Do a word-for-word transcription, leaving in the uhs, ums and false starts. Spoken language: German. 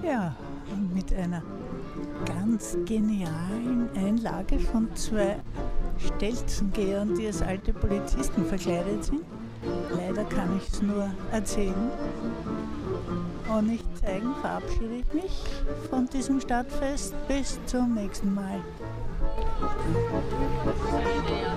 Ja, und mit einer ganz genialen Einlage von zwei Stelzengehern, die als alte Polizisten verkleidet sind. Leider kann ich es nur erzählen und nicht zeigen, verabschiede ich mich von diesem Stadtfest. Bis zum nächsten Mal.